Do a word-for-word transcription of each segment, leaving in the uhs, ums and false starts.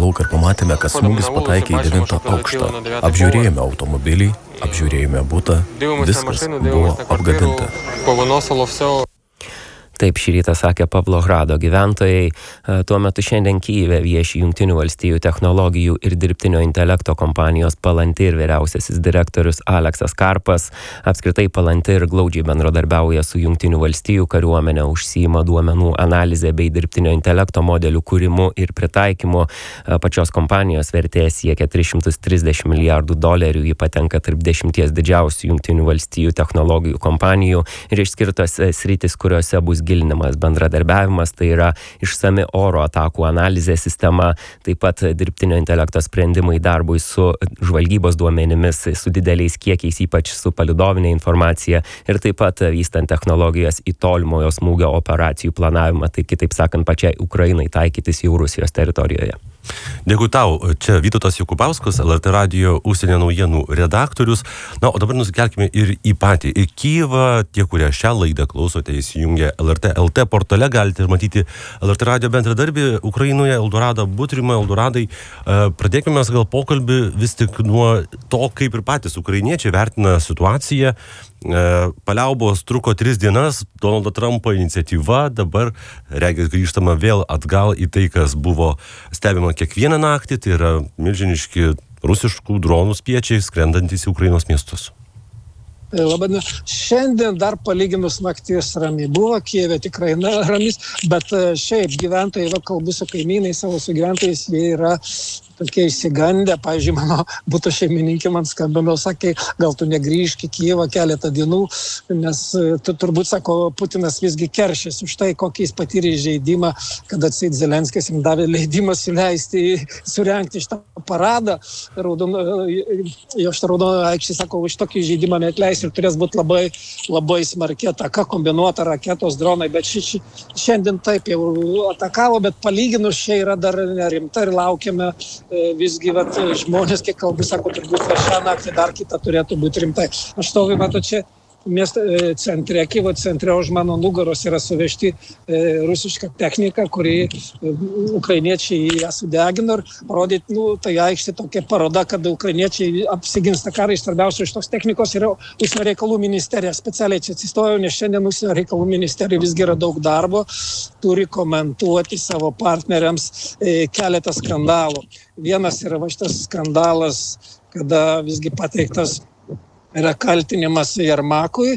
lauką ir pamatėme, kad smūgis pataikė į devintą aukštą. Apžiūrėjome automobilį, apžiūrėjome butą, viskas buvo apgadinta. Taip šį rytą sakė Pavlohrado gyventojai. Tuo metu šiandien Kyjive vieši Jungtinių valstijų technologijų ir dirbtinio intelekto kompanijos Palantir vyriausiasis direktorius Aleksas Karpas. Apskritai Palantir glaudžiai bendradarbiauja su Jungtinių valstijų kariuomenė, užsiima duomenų analizė bei dirbtinio intelekto modelių kūrimu ir pritaikymu. Pačios kompanijos vertė siekia tris šimtus trisdešimt milijardų dolerių, ji patenka tarp dešimties didžiausių Jungtinių valstijų technologijų kompanijų ir išskirtos sritis, kuriuose bus gilinimas bendradarbiavimas, tai yra išsami oro atakų analizės sistema, taip pat dirbtinio intelekto sprendimai darbui su žvalgybos duomenimis, su dideliais kiekiais, ypač su palydovinė informacija ir taip pat vystant technologijas į tolimojo smūgio operacijų planavimą, tai kitaip sakant pačiai Ukrainai taikytis jau Rusijos teritorijoje. Dėkui tau, čia Vytautas Jokubauskas, L R T radijo užsienio naujienų redaktorius. Na, o dabar nusikelkime ir į patį į Kyjivą. Tie, kurie šią laidą klausote, įsijungę L R T L T portale, galite matyti L R T radijo bendradarbį Ukrainoje, Eldoradą Butrimą. Eldoradai, pradėkime mes gal pokalbį vis tik nuo to, kaip ir patys ukrainiečiai vertina situaciją. Paliaubos truko tris dienas, Donaldo Trumpo iniciatyva, dabar regis grįžtama vėl atgal į tai, kas buvo stebima kiekvieną naktį, tai yra milžiniški rusiškų dronų spiečiai skrendantys į Ukrainos miestus. Labadiena. Šiandien dar palyginus naktis rami buvo, Kijeve tikrai na, ramis, bet šiaip gyventojai, va, kalbu su kaimynais, savo su gyventojais, jie yra tokie įsigandę. Pavyzdžiui, mano buto šeimininkė man skambino, sakė, gal tu negrįžk į Kijevą keletą dienų, nes tu turbūt, sako, Putinas visgi keršės už tai, kokį jis patyrė įžeidimą, kad atseit Zelenskis jam davė leidimą suleisti, surengti šitą paradą. Raudono, jo šitą raudono aikštį, sako, už tokį įžeidimą neatleis ir turės būti labai, labai smarki ataka, kombinuota raketos, dronai, bet ši, ši, šiandien taip jau atakavo, bet palyginus čia yra dar nerimta ir laukiame visgi, vat, žmonės, kiek kalbu, sako, turbūt šią naktį dar kitą turėtų būti rimtai. Aš stoviu, matau, čia miesto centre, Kijevo centre, už mano nugaros yra suvežti e, rusiška technika, kuri e, ukrainiečiai ją sudegino ir parodyti, nu, tai aikštė tokia paroda, kad ukrainiečiai apsigins tą karą. Svarbiausia iš tos technikos yra užsienio reikalų ministerija. Specialiai čia atsistojau, nes šiandien užsienio reikalų ministerija visgi yra daug darbo, turi komentuoti savo partneriams e, keletą skandalų. Vienas yra va šitas skandalas, kada visgi pateiktas yra kaltinimas Jermakui,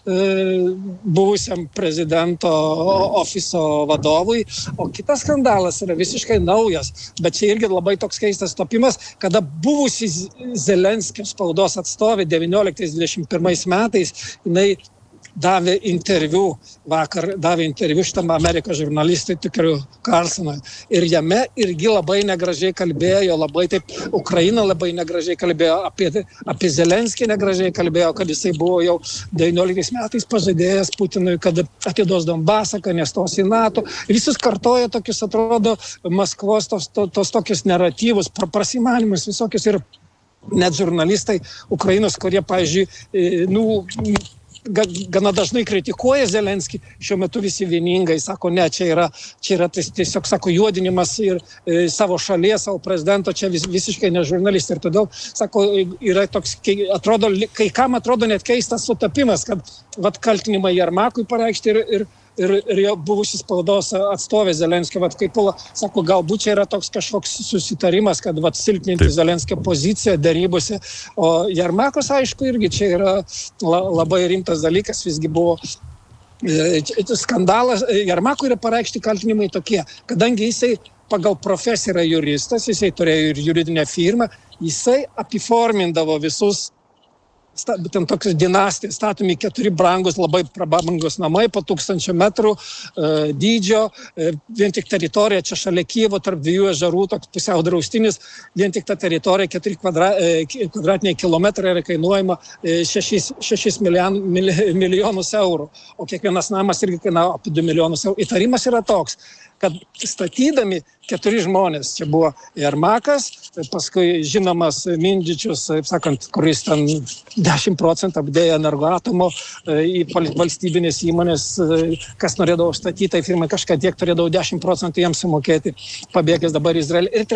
buvusiam prezidento ofiso vadovui, o kitas skandalas yra visiškai naujas, bet čia irgi labai toks keistas topimas, kada buvusi Zelenskio spaudos atstovė devynioliktais dvidešimt pirmais metais, jinai davė interviu, vakar davė interviu šitam Amerikos žurnalistui Tukeriu Carlsonui. Ir jame irgi labai negražiai kalbėjo, labai taip, Ukraina labai negražiai kalbėjo, apie, apie Zelenskį negražiai kalbėjo, kad jisai buvo jau devynioliktais metais pažadėjęs Putinui, kad atiduos Donbasą, kad nestos į NATO. Visus kartoja tokius, atrodo, Maskvos tos, tos, tos tokius naratyvus, prasimanimus visokius ir net žurnalistai Ukrainos, kurie, pavyzdžiui, nu, gana dažnai kritikuoja Zelenskį, šiuo metu visi vieningai sako, ne, čia yra, čia yra tiesiog, sako, juodinimas ir e, savo šalies, savo prezidento, čia vis, visiškai ne žurnalistai. Ir todėl, sako, yra toks, atrodo, kai kam atrodo net keistas sutapimas, kad vat, kaltinimai Jermakui pareikšti ir, ir ir, ir jo buvusi spaudos atstovė Zelenskio, vat, kaip, sako, galbūt čia yra toks kažkoks susitarimas, kad vat, silpninti Zelenskio poziciją darybose, o Jermakas, aišku, irgi čia yra la, labai rimtas dalykas, visgi buvo skandalas. Jermakui yra pareikšti kaltinimai tokie, kadangi jisai pagal profesiją yra juristas, jisai turėjo ir juridinę firmą, jisai apiformindavo visus ten tokios dinastijos, statomi keturi brangus, labai prabangos namai po tūkstančio metrų e, dydžio, e, vien tik teritorija, čia šalia Kijevo, tarp dviejų ežerų, toks pusiau draustinis, vien tik ta teritorija, keturi kvadra, e, kvadratiniai kilometrai yra kainuojama e, šešis milijon, mil, milijonus eurų, o kiekvienas namas irgi kainavo apie du milijonus eurų. Įtarimas yra toks, kad statydami keturi žmonės, čia buvo Jermakas, paskui žinomas Mindžičius, taip sakant, kuris ten dešimt procentų apdėjo Energoatomo į valstybinės įmonės, kas norėdavo statyti, tai firmai kažką tiek turėdavo dešimt procentų jiems sumokėti, pabėgęs dabar į Izraelį. Ir